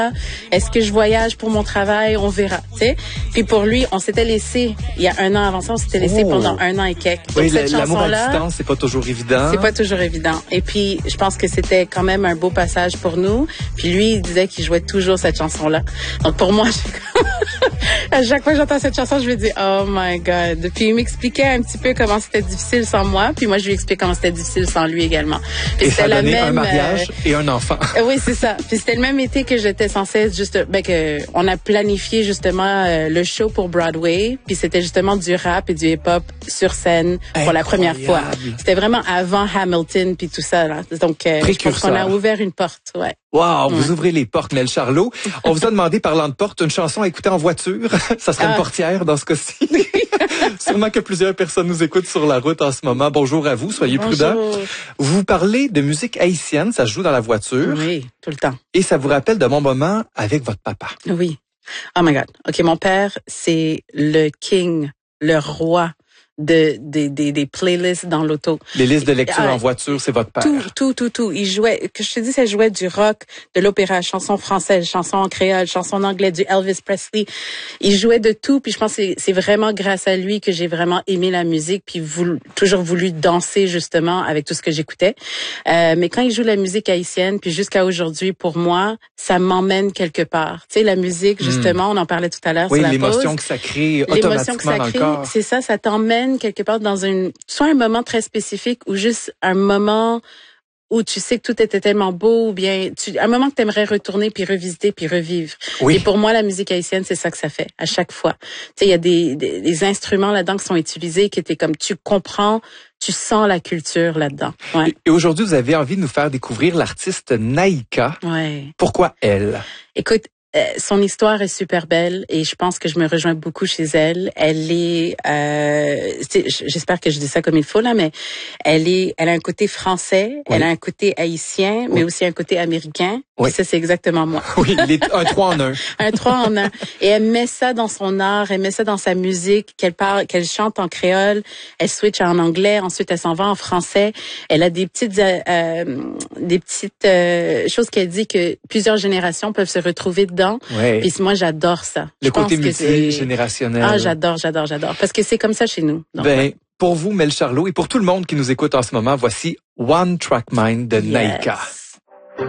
Est-ce que je voyage pour mon travail? On verra, tu sais. Puis pour lui, on s'était laissé, il y a un an avant ça, on s'était laissé pendant un an et quelques. Donc, oui, cette l'amour à chanson-là, distance, c'est pas toujours évident. c'est pas toujours évident. Et puis, je pense que c'était quand même un beau passage pour nous. Puis lui, il disait qu'il jouait toujours cette chanson-là. Donc pour moi, à chaque fois que j'entends cette chanson, je me dis, oh my God. Puis il m'expliquait un petit peu comment c'était difficile sans moi. Puis moi, je lui expliquais comment c'était difficile sans lui également. Puis et ça a donné un mariage et un enfant. Oui, c'est ça. Puis c'était le même été que j'étais censée être on a planifié justement le show pour Broadway. Puis c'était justement du rap et du hip-hop sur scène pour la première fois. C'était vraiment avant Hamilton puis tout ça, là. Donc, je pense qu'on a ouvert une porte, ouais. Wow, vous ouvrez les portes, Mel Charlot. On vous a demandé, parlant de porte, une chanson à écouter en voiture. Ça serait une portière dans ce cas-ci. Sûrement que plusieurs personnes nous écoutent sur la route en ce moment. Bonjour à vous, soyez prudents. Vous parlez de musique haïtienne, ça se joue dans la voiture. Oui, tout le temps. Et ça vous rappelle de mon moment avec votre papa. Oui. Oh my God. OK, mon père, c'est le king, le roi des playlists dans l'auto. Les listes de lecture en voiture, c'est votre père. Tout. Il jouait, que je te dis, ça jouait du rock, de l'opéra, chansons françaises, chansons en créole, chansons en anglais, du Elvis Presley. Il jouait de tout, puis je pense que c'est vraiment grâce à lui que j'ai vraiment aimé la musique, puis toujours voulu danser justement avec tout ce que j'écoutais. Mais quand il joue la musique haïtienne, puis jusqu'à aujourd'hui, pour moi, ça m'emmène quelque part. Tu sais, la musique, justement, on en parlait tout à l'heure. Oui, l'émotion que ça crée automatiquement dans le corps. C'est ça t'emmène quelque part dans soit un moment très spécifique ou juste un moment où tu sais que tout était tellement beau, ou bien un moment que tu aimerais retourner puis revisiter puis revivre. Oui. Et pour moi, la musique haïtienne, c'est ça que ça fait à chaque fois. Tu sais, il y a des instruments là-dedans qui sont utilisés, qui étaient comme tu comprends, tu sens la culture là-dedans. Ouais. Et aujourd'hui, vous avez envie de nous faire découvrir l'artiste Naïka. Ouais. Pourquoi elle? Écoute, son histoire est super belle et je pense que je me rejoins beaucoup chez elle. Elle est, j'espère que je dis ça comme il faut là, mais elle a un côté français, elle a un côté haïtien, mais aussi un côté américain. Oui. Et ça, c'est exactement moi. Oui, il est un 3 en 1. Un 3 en 1. Et elle met ça dans son art, elle met ça dans sa musique, qu'elle chante en créole, elle switch en anglais, ensuite elle s'en va en français. Elle a des petites choses qu'elle dit que plusieurs générations peuvent se retrouver dedans. Ouais. Puis moi, j'adore ça. Le côté multigénérationnel. Ah, j'adore. Parce que c'est comme ça chez nous. Donc, pour vous, Mel Charlot, et pour tout le monde qui nous écoute en ce moment, voici One Track Mind de Naïka.